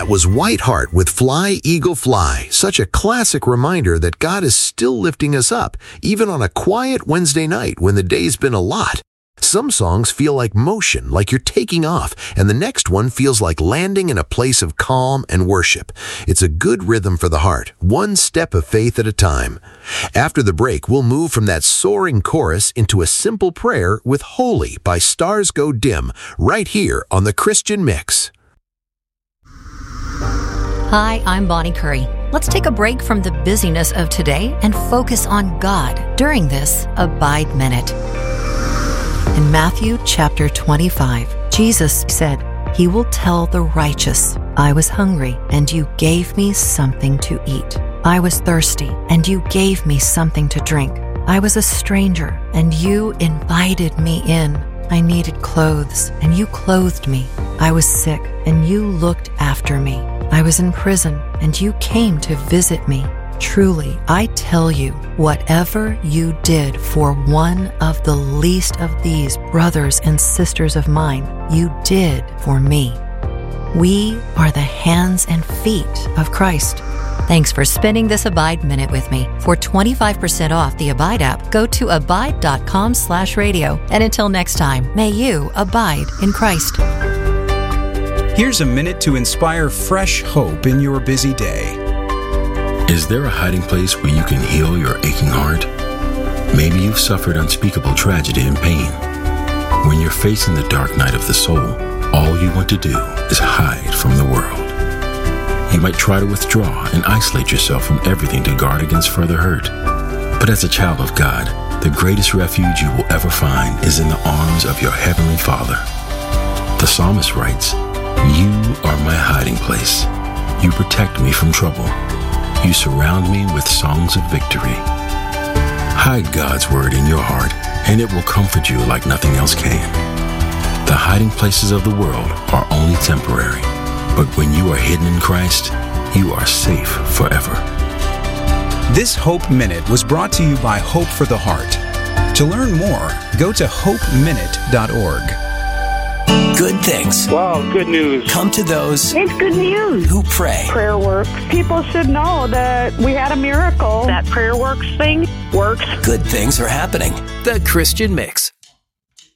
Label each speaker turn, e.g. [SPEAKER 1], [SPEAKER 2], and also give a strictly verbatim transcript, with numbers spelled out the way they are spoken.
[SPEAKER 1] That was White Heart with Fly, Eagle, Fly. Such a classic reminder that God is still lifting us up, even on a quiet Wednesday night when the day's been a lot. Some songs feel like motion, like you're taking off, and the next one feels like landing in a place of calm and worship. It's a good rhythm for the heart, one step of faith at a time. After the break, we'll move from that soaring chorus into a simple prayer with Holy by Stars Go Dim, right here on The Christian Mix.
[SPEAKER 2] Hi, I'm Bonnie Curry. Let's take a break from the busyness of today and focus on God during this Abide Minute. In Matthew chapter twenty-five, Jesus said, "He will tell the righteous, I was hungry, and you gave me something to eat. I was thirsty, and you gave me something to drink. I was a stranger, and you invited me in. I needed clothes, and you clothed me. I was sick, and you looked after me. I was in prison, and you came to visit me. Truly, I tell you, whatever you did for one of the least of these brothers and sisters of mine, you did for me." We are the hands and feet of Christ. Thanks for spending this Abide Minute with me. For twenty-five percent off the Abide app, go to abide.com slash radio. And until next time, may you abide in Christ.
[SPEAKER 3] Here's a minute to inspire fresh hope in your busy day.
[SPEAKER 4] Is there a hiding place where you can heal your aching heart? Maybe you've suffered unspeakable tragedy and pain. When you're facing the dark night of the soul, all you want to do is hide from the world. You might try to withdraw and isolate yourself from everything to guard against further hurt. But as a child of God, the greatest refuge you will ever find is in the arms of your Heavenly Father. The psalmist writes, "You are my hiding place. You protect me from trouble. You surround me with songs of victory." Hide God's word in your heart, and it will comfort you like nothing else can. The hiding places of the world are only temporary, but when you are hidden in Christ, you are safe forever.
[SPEAKER 3] This Hope Minute was brought to you by Hope for the Heart. To learn more, go to hope minute dot org.
[SPEAKER 5] Good things.
[SPEAKER 6] Wow, good news.
[SPEAKER 5] Come to those
[SPEAKER 7] It's good news.
[SPEAKER 5] who pray.
[SPEAKER 7] Prayer works. People should know that we had a miracle. That prayer works thing works.
[SPEAKER 5] Good things are happening. The Christian Mix.